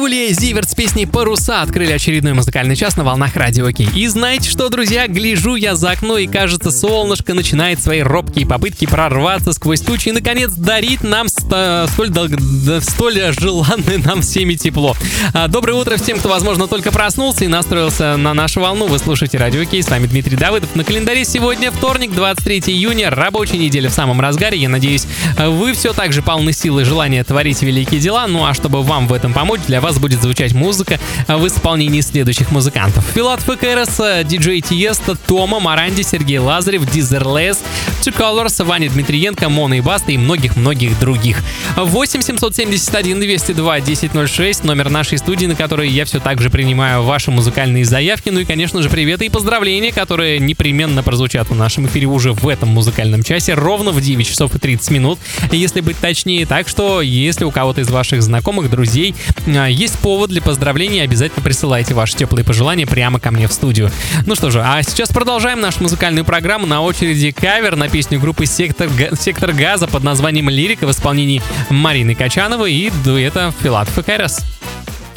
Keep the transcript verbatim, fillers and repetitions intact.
Юлия Зиверт с песней «Паруса» открыли очередной музыкальный час на волнах Радио Кей. И знаете что, друзья, гляжу я за окно, и кажется, солнышко начинает свои робкие попытки прорваться сквозь тучи и, наконец, дарить нам ст- столь, дол- столь желанное нам всеми тепло. Доброе утро всем, кто, возможно, только проснулся и настроился на нашу волну. Вы слушаете Радио Кей, с вами Дмитрий Давыдов. На календаре сегодня вторник, двадцать третьего июня, рабочая неделя в самом разгаре. Я надеюсь, вы все так же полны сил и желания творить великие дела. Ну а чтобы вам в этом помочь, для вас будет звучать музыка в исполнении следующих музыкантов: Филат ФКРС, диджей Тиеста, Тома, Моранди, Сергей Лазарев, Дизерлес, Two Colors, Ваня Дмитриенко, Мона и Баста и многих-многих других. восемь семьсот семьдесят один двести два десять ноль шесть, номер нашей студии, на который я все так же принимаю ваши музыкальные заявки. Ну и, конечно же, приветы и поздравления, которые непременно прозвучат в нашем эфире уже в этом музыкальном часе, ровно в девять часов и тридцать минут, если быть точнее. Так что, если у кого-то из ваших знакомых, друзей есть повод для поздравления, обязательно присылайте ваши теплые пожелания прямо ко мне в студию. Ну что же, а сейчас продолжаем нашу музыкальную программу. На очереди кавер на песню группы «Сектор, Сектор Газа» под названием «Лирика» в исполнении Марины Качановой и дуэта Филат ФКРС.